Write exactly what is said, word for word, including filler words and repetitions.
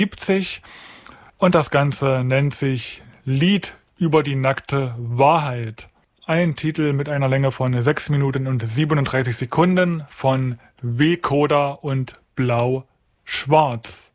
siebzig und das Ganze nennt sich Lied über die nackte Wahrheit. Ein Titel mit einer Länge von sechs Minuten und siebenunddreißig Sekunden von W. Coda und Blau-Schwarz.